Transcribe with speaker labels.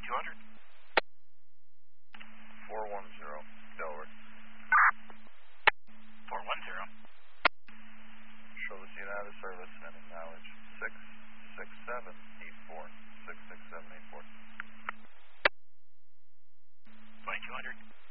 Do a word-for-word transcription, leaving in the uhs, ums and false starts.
Speaker 1: two hundred.
Speaker 2: four one zero, Delaware.
Speaker 1: four one zero.
Speaker 2: Show this unit out of service and in mileage six six seven eight four. six six seven eight four.
Speaker 1: twenty-two hundred.